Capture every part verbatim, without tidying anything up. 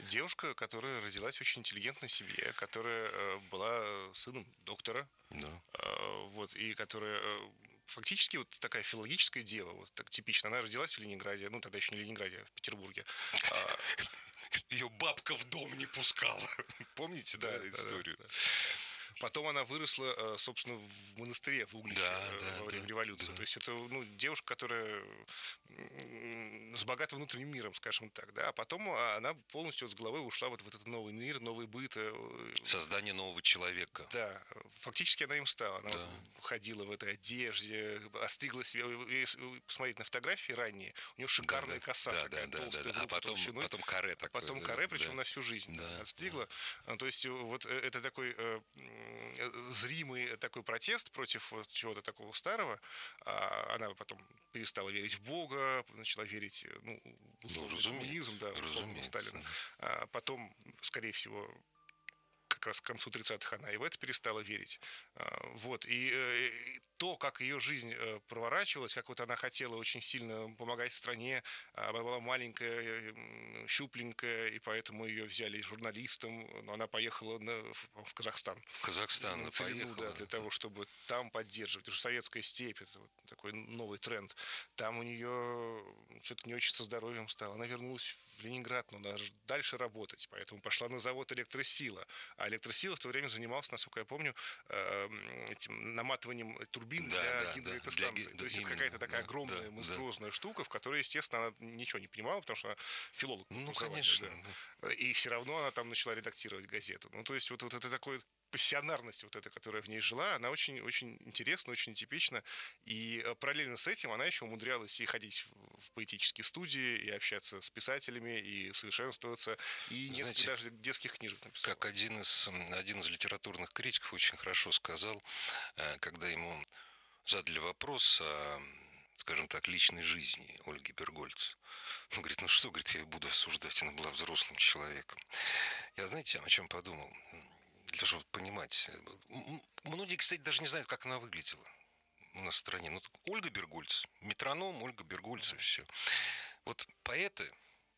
Девушка, которая родилась в очень интеллигентной семье, которая э, была сыном доктора, Да. э, вот, и которая э, фактически вот такая филологическая дева, вот так типично. Она родилась в Ленинграде, ну тогда еще не Ленинграде, а в Петербурге. А, Ее бабка в дом не пускала. Помните, да, да, да, да, историю? да. Потом она выросла, э, собственно, в монастыре в Угличе Да, э, да, во время да, революции. То да. есть это, ну, девушка, которая м, с богатым внутренним миром, скажем так, да. А потом она полностью вот с головой ушла вот в этот новый мир, новый быт. э, Создание нового человека. Да, фактически она им стала. Она вот Да. ходила в этой одежде, остригла себя. Если вы посмотреть на фотографии ранние, у нее Да, шикарная да, коса да, да, такая, да, да, толстая, да. в А руку потом, толщиной. потом каре А такое. потом Да, каре, причем да, на всю жизнь, да, да, отстригла. да. А, То есть вот э, это такой э, м, зримый такой протест против вот чего-то такого старого. А Она потом перестала верить в Бога, начала верить, э, ну, в Ну, условный коммунизм, разумеется, да, условного разумеется. Сталина. А потом, скорее всего, как раз к концу тридцатых она и в это перестала верить. А, Вот. И э, и то, как ее жизнь э, проворачивалась, как вот она хотела очень сильно помогать стране, а она была маленькая, м, щупленькая, и поэтому ее взяли журналистом, но она поехала на- в в Казахстан, В Казахстан на она Целину, да, поехала. для того, чтобы там поддерживать. Потому что советская степь — это вот такой новый тренд. Там у нее что-то не очень со здоровьем стало. Она вернулась в Ленинград, но надо же дальше работать, поэтому пошла на завод «Электросила». А «Электросила» в то время занимался, насколько я помню, э, этим наматыванием турбин Да, для да, да. Для, ги- гидроэлектростанций. То да, есть это именно, какая-то такая да, огромная да, да. монструозная штука, в которой, естественно, она ничего не понимала, потому что она филолог по Ну, образованию, конечно. да. И все равно она там начала редактировать газету. Ну, то есть вот, вот это такой пассионарность вот эта, которая в ней жила, она очень, очень интересна, очень типична. И э, параллельно с этим она еще умудрялась и ходить в в поэтические студии, и общаться с писателями, и совершенствоваться, и несколько Знаете, даже детских книжек написала. как один из, м, один из литературных критиков очень хорошо сказал, э, когда ему задали вопрос о, скажем так, личной жизни Ольги Бергольц. Он говорит, ну что, говорит, я ее буду осуждать, она была взрослым человеком. Я, знаете, о чем подумал? Для того, чтобы понимать. М- Многие, кстати, даже не знают, как она выглядела у нас в стране. Ну, Ольга Бергольц, метроном, Ольга Бергольц и все. Вот поэты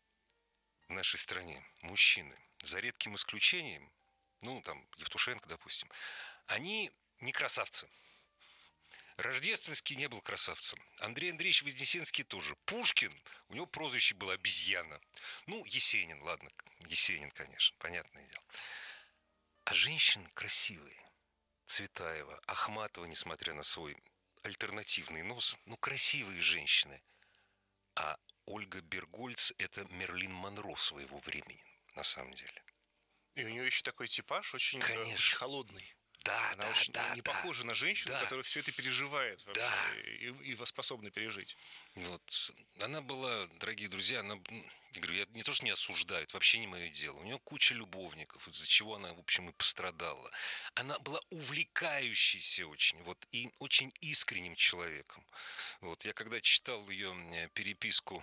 в нашей стране, мужчины, за редким исключением, ну, там, Евтушенко, допустим, они не красавцы. Рождественский не был красавцем. Андрей Андреевич Вознесенский тоже. Пушкин, у него прозвище было обезьяна. Ну, Есенин, ладно, Есенин, конечно, понятное дело. А женщины красивые. Цветаева, Ахматова, несмотря на свой альтернативный нос, ну, красивые женщины. А Ольга Бергольц – это Мерлин Монро своего времени, на самом деле. И у нее еще такой типаж очень, э, очень Конечно. холодный. Да, Она да, очень да, не да. похожа на женщину, Да, которая все это переживает вообще да. и, и способна пережить. Вот. Она была, дорогие друзья, она, я говорю, я не то, что не осуждаю, это вообще не мое дело. У нее куча любовников, из-за чего она, в общем, и пострадала. Она была увлекающейся очень, вот, и очень искренним человеком. Вот, я когда читал ее переписку,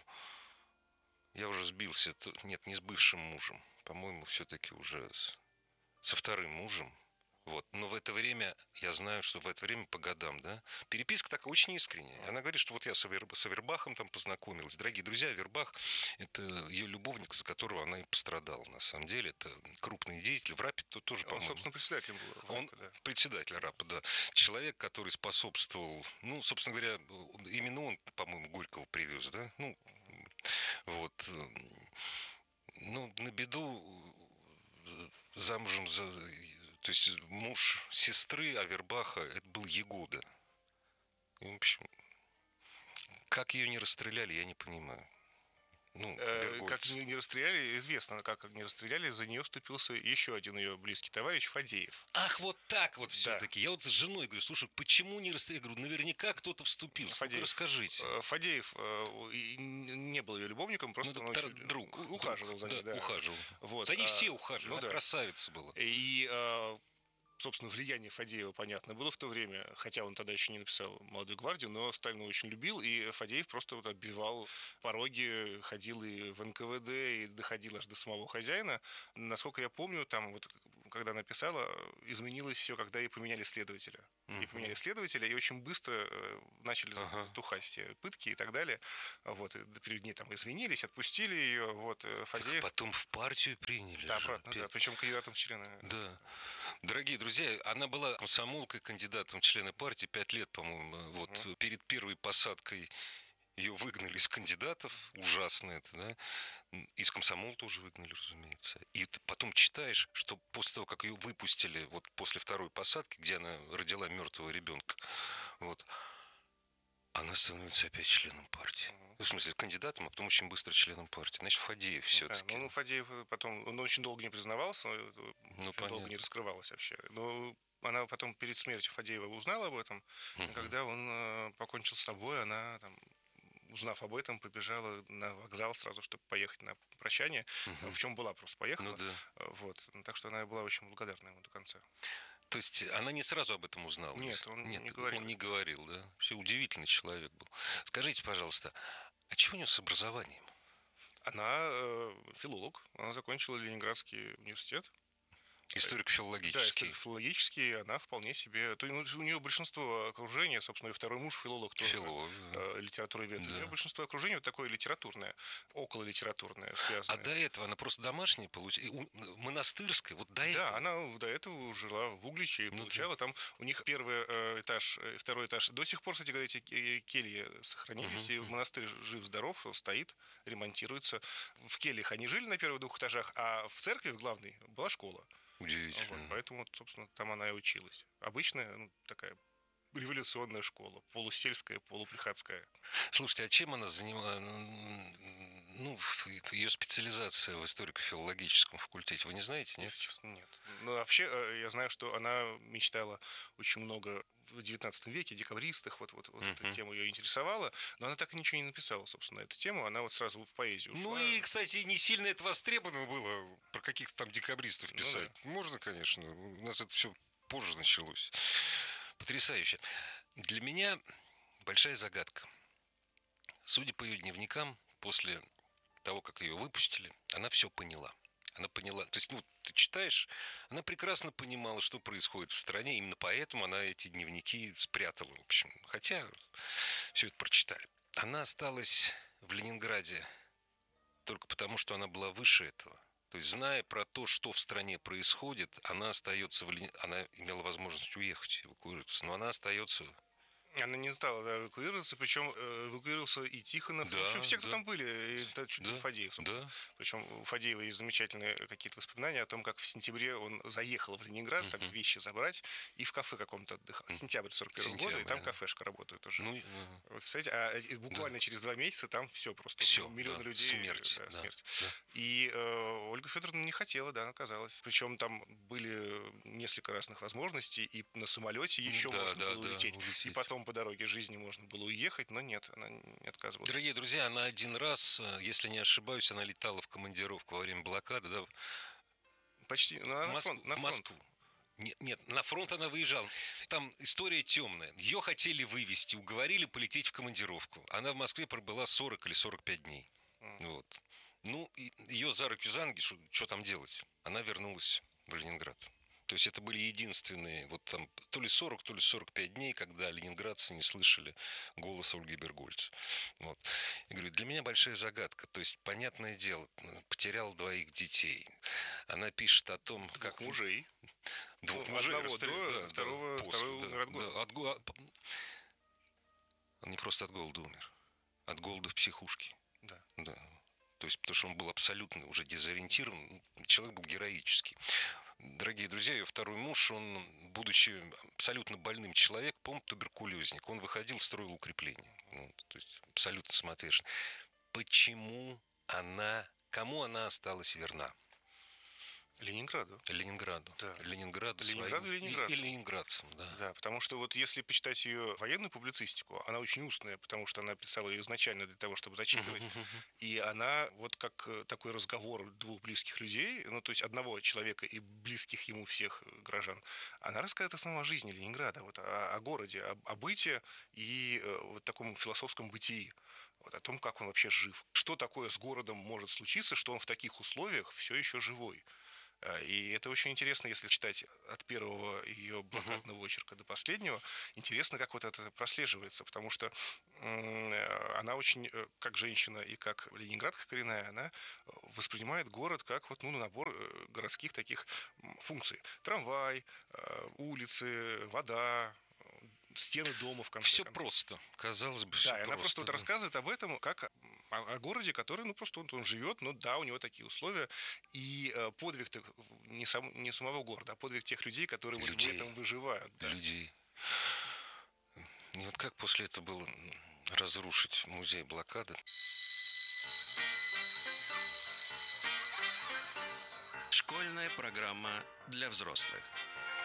я уже сбился, нет, не с бывшим мужем, по-моему, все-таки уже с, со вторым мужем. Вот. Но в это время, я знаю, что в это время по годам, да, переписка такая очень искренняя. Она говорит, что вот я с, Авер, с Авербахом там познакомилась. Дорогие друзья, Авербах – это ее любовник, за которого она и пострадала. На самом деле, это крупный деятель. В РАПе то тоже, Он, по-моему. собственно, председателем был в Он РАПе, да. председатель РАПа, да. Человек, который способствовал, ну, собственно говоря, именно он, по-моему, Горького привез, да. Ну, вот. Ну, на беду замужем за... То есть муж сестры Авербаха, это был Ягуда. И, в общем, как ее не расстреляли, я не понимаю. Ну, Э, Как Бергольц. не, не расстреляли, известно, как не расстреляли, за нее вступился еще один ее близкий товарищ Фадеев. Ах, вот так вот Да, все-таки. Я вот с женой говорю, слушай, почему не расстреляли? Я говорю, наверняка кто-то вступился. Ну-ка Фадеев. расскажите. Э, Фадеев э, и не был ее любовником, Ну, просто это он тар- очень друг, у- ухаживал друг, за да, ней, да. ухаживал. Вот, За ней а, все ухаживали, ну она да. красавица была. И э, собственно, влияние Фадеева, понятно, было в то время, хотя он тогда еще не написал «Молодую гвардию», но Сталин его очень любил, и Фадеев просто вот оббивал пороги, ходил и в эн ка вэ дэ, и доходил аж до самого хозяина. Насколько я помню, там вот когда она писала, изменилось все, когда ей поменяли следователя. И поменяли следователя, и очень быстро э, начали Ага. затухать все пытки и так далее. Вот, и перед ней там извинились, отпустили ее. Вот, э, Так Фадеев... потом в партию приняли Да, же обратно, да, опять. причем кандидатом в члены. Да. Дорогие друзья, она была комсомолкой, кандидатом в члены партии пять лет, по-моему. Вот Мгм. перед первой посадкой ее выгнали из кандидатов. Ужасно это, да? Из комсомола тоже выгнали, разумеется. И ты потом читаешь, что после того, как ее выпустили, вот после второй посадки, где она родила мертвого ребенка, вот, она становится опять членом партии. Мгм. В смысле, кандидатом, а потом очень быстро членом партии. Значит, Фадеев Да, все-таки. ну, ну, Фадеев потом, он очень долго не признавался, э, Ну, очень долго понятно. не раскрывалось вообще. Но она потом перед смертью Фадеева узнала об этом, и Мгм. когда он э, покончил с собой, она там, узнав об этом, побежала на вокзал сразу, чтобы поехать на прощание, Мгм. в чем была, просто Ну поехала. да. Э, Вот. Ну, так что она была очень благодарна ему до конца. То есть она не сразу об этом узнала? Нет, он Нет, не говорил. он не говорил, да? Вообще удивительный человек был. Скажите, пожалуйста, а чего у него с образованием? Она э, филолог, она закончила Ленинградский университет. Да, Историко-филологический. историко-филологически она вполне себе... То, ну, у нее большинство окружения, собственно, и второй муж филолог тоже, Филолог, да. э, литературовед. У нее Да. большинство окружения вот такое литературное, около литературное, А связанное. до этого она просто домашняя получила, монастырская, вот до Да, этого. она до этого жила в Угличе и Ну да. получала там... У них первый э, этаж, э, второй этаж. До сих пор, кстати говоря, эти э, кельи сохранились, Мгм, и мгм. монастырь жив-здоров, стоит, ремонтируется. В кельях они жили на первых двух этажах, а в церкви, в главной, была школа. Вот, Удивительно. поэтому, вот, собственно, там она и училась. Обычная, ну, такая революционная школа, полусельская, полуприходская. Слушайте, а чем она занималась? Ну, ее специализация в историко-филологическом факультете, вы не знаете, нет? Если честно, нет. Но вообще, э, я знаю, что она мечтала очень много в девятнадцатом веке, декабристах, вот, вот, вот эта Мгм. тема ее интересовала, но она так и ничего не написала, собственно, на эту тему. Она вот сразу в поэзию ушла. Ну и, кстати, не сильно это востребовано было про каких-то там декабристов Ну писать. Можно, конечно. У нас это все позже началось. Потрясающе. Для меня большая загадка. Судя по ее дневникам, после того, как ее выпустили, она все поняла. Она поняла, то есть, ну, ты читаешь, она прекрасно понимала, что происходит в стране, именно поэтому она эти дневники спрятала, в общем. Хотя все это прочитали. Она осталась в Ленинграде только потому, что она была выше этого. То есть, зная про то, что в стране происходит, она остается в Лени... Она имела возможность уехать, эвакуироваться, но она остается... Она не стала, да, эвакуироваться, причем э, эвакуировался и Тихонов, Да, в общем, все, кто да, там были, и да, чуть ли не да, Фадеев, собственно. да. Причем у Фадеева есть замечательные какие-то воспоминания о том, как в сентябре он заехал в Ленинград, там Мгм. вещи забрать, и в кафе каком-то отдыхал. Сентябрь сорок первого года, и Сентябрь, там да. кафешка работает уже. Ну, ага. Вот, представляете, а э, буквально через два месяца там все просто, все, миллионы да, людей, смерть, да, да, смерть. да. И э, Ольга Федоровна не хотела, да, оказалась. Причем там были несколько разных возможностей, и на самолете еще Да, можно да, было да, улететь, и улететь. потом по дороге жизни можно было уехать, но нет, она не отказывалась. Дорогие друзья, она один раз, э, если не ошибаюсь, она летала в командировку во время блокады, да, Почти, ну, она в на Москву. фронт, на В фронт. Москву. Нет, нет, на фронт она выезжала. Там история темная. Ее хотели вывести, уговорили полететь в командировку. Она в Москве пробыла сорок или сорок пять дней. М. Вот. Ну, и ее за руки за ноги, что, что там делать? Она вернулась в Ленинград. То есть это были единственные, вот там, то ли сорок, то ли сорок пять дней, когда ленинградцы не слышали голос Ольги Бергольц. Вот. Я говорю, для меня большая загадка. То есть, понятное дело, потерял двоих детей. Она пишет о том, Двух как... мужей. Двух Ну, мужей одного расстреляли, до, да, второго, да, после, второй да, умер от голода. да, от го- Он не просто от голода умер, от голода в психушке. Да. Да. То есть, потому что он был абсолютно уже дезориентирован. Человек был героический. Дорогие друзья, ее второй муж, он, будучи абсолютно больным человеком, по-моему, туберкулезник, он выходил, строил укрепления. Ну, то есть, абсолютно самоотвержен. Почему она, кому она осталась верна? Ленинграду. Ленинграду. Да. Ленинграду, Ленинграду своим... и ленинградцам. И, и ленинградцам, да. Да, потому что вот если почитать ее военную публицистику, она очень устная, потому что она писала ее изначально для того, чтобы зачитывать. И она вот как такой разговор двух близких людей, ну то есть одного человека и близких ему всех горожан, она рассказывает в основном о жизни Ленинграда, вот о, о городе, о, о быте и э, вот таком философском бытии. Вот о том, как он вообще жив. Что такое с городом может случиться, что он в таких условиях все еще живой. А, И это очень интересно, если читать от первого ее Мгм. блокадного очерка до последнего. Интересно, как вот это прослеживается, потому что м, э, она очень, э, как женщина и как ленинградка коренная, она э, воспринимает город как вот, ну, набор э, городских таких м, функций. Трамвай, э, улицы, вода, э, стены дома, в конце Все концов. просто. Казалось бы, все Да, и она просто просто, вот да. рассказывает об этом, как о, о городе, который, ну, просто он, он живет, но да, у него такие условия. И э, подвиг так в- не, сам, не самого города, а подвиг тех людей, которые вот в Людей. этом выживают, да. Людей. И вот как после этого было м, разрушить музей блокады? Школьная программа для взрослых.